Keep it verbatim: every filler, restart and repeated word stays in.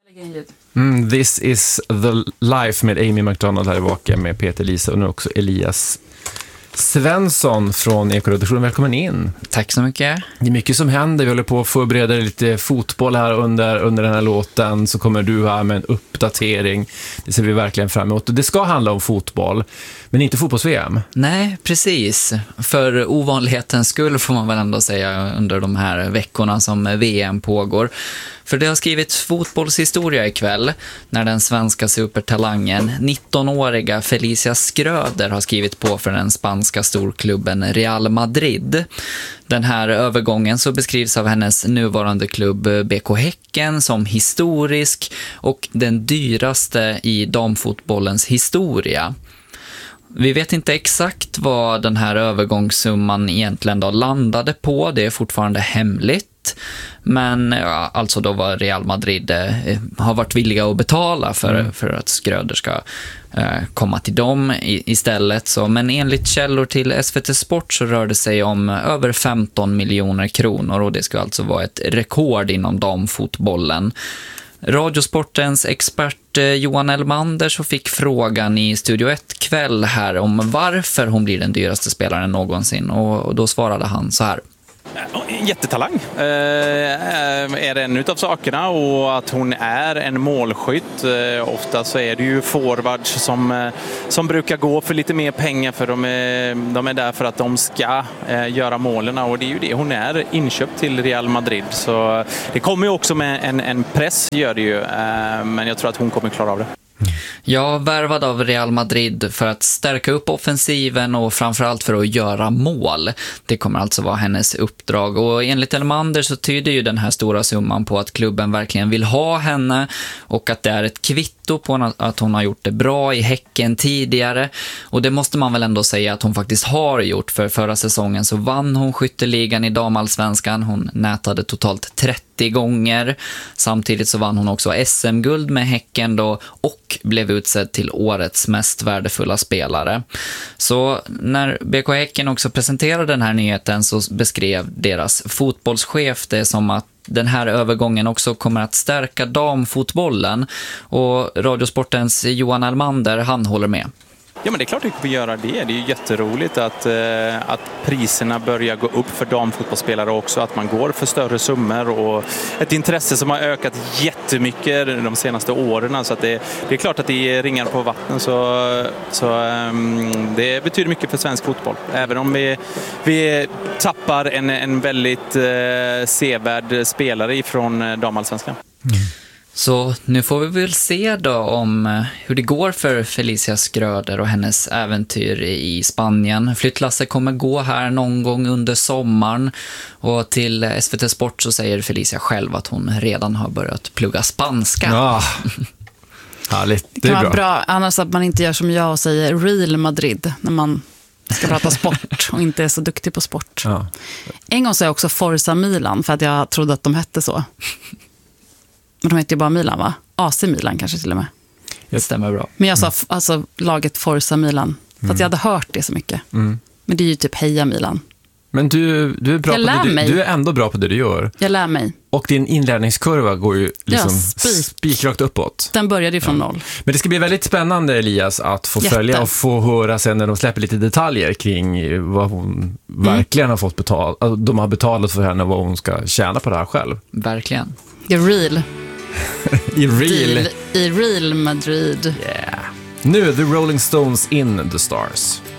Mm, this is the life med Amy McDonald här i Vaka med Peter Lisa och nu också Elias Svensson från Ekoredaktionen. Välkommen in. Tack så mycket. Det är mycket som händer. Vi håller på att förbereda lite fotboll här under, under den här låten. Så kommer du här med en uppdatering. Det ser vi verkligen fram emot. Det ska handla om fotboll, men inte fotbolls-V M. Nej, precis. För ovanlighetens skull får man väl ändå säga under de här veckorna som V M pågår. För det har skrivits fotbollshistoria ikväll när den svenska supertalangen nittonåriga Felicia Schröder har skrivit på för den spanska storklubben Real Madrid. Den här övergången så beskrivs av hennes nuvarande klubb B K Häcken som historisk och den dyraste i damfotbollens historia. Vi vet inte exakt vad den här övergångssumman egentligen då landade på, det är fortfarande hemligt. Men ja, alltså då var Real Madrid eh, har varit villiga att betala för, mm. för att Schröder ska eh, komma till dem i, istället. Så, men enligt källor till S V T Sport så rör det sig om över femton miljoner kronor och det ska alltså vara ett rekord inom damfotbollen. Radiosportens expert eh, Johan Elmander så fick frågan i Studio ett kväll här om varför hon blir den dyraste spelaren någonsin och, och då svarade han så här. En jättetalang eh, är det en utav sakerna och att hon är en målskytt. Eh, ofta så är det ju forwards som, eh, som brukar gå för lite mer pengar för de är, de är där för att de ska eh, göra målen och det är ju det hon är inköpt till Real Madrid. Så det kommer ju också med en, en press gör det ju, eh, men jag tror att hon kommer klara av det. Jag värvad av Real Madrid för att stärka upp offensiven och framförallt för att göra mål. Det kommer alltså vara hennes uppdrag och enligt Elmander så tyder ju den här stora summan på att klubben verkligen vill ha henne och att det är ett kvitto på att hon har gjort det bra i Häcken tidigare och det måste man väl ändå säga att hon faktiskt har gjort för förra säsongen så vann hon skytteligan i damallsvenskan, hon nätade totalt trettio gånger, samtidigt så vann hon också S M-guld med Häcken då och blev utsedd till årets mest värdefulla spelare. Så när B K Häcken också presenterade den här nyheten så beskrev deras fotbollschef det som att den här övergången också kommer att stärka damfotbollen och Radiosportens Johan Elmander, han håller med. Ja, men det är klart att vi får göra det. Det är ju jätteroligt att, eh, att priserna börjar gå upp för damfotbollsspelare också. Att man går för större summor och ett intresse som har ökat jättemycket de senaste åren. Så att det, det är klart att det är ringar på vatten. Så, så eh, det betyder mycket för svensk fotboll. Även om vi, vi tappar en, en väldigt eh, sevärd spelare ifrån damallsvenskan. Mm. Så nu får vi väl se då om hur det går för Felicia Schröder och hennes äventyr i Spanien. Flyttlasse kommer gå här någon gång under sommaren och till S V T Sport så säger Felicia själv att hon redan har börjat plugga spanska. Ja, härligt. Det är bra. Det kan vara bra, annars att man inte gör som jag och säger Real Madrid när man ska prata sport och inte är så duktig på sport. Ja. En gång sa jag också Forza Milan för att jag trodde att de hette så. Men de heter ju bara Milan, va? A C Milan kanske till och med. Det stämmer bra. Men jag sa f- alltså laget Forza Milan. För mm. att jag hade hört det så mycket. Mm. Men det är ju typ Heja Milan. Men du, du, är bra på det, du, du är ändå bra på det du gör. Jag lär mig. Och din inlärningskurva går ju liksom ja, spik. spikrakt uppåt. Den började ju från ja. noll. Men det ska bli väldigt spännande, Elias, att få Jätte. följa och få höra sen när de släpper lite detaljer kring vad hon mm. verkligen har fått betalt. Alltså, de har betalat för henne vad hon ska tjäna på det här själv. Verkligen. I real. I real. I, I real Madrid. Yeah. Nu The Rolling Stones in the Stars.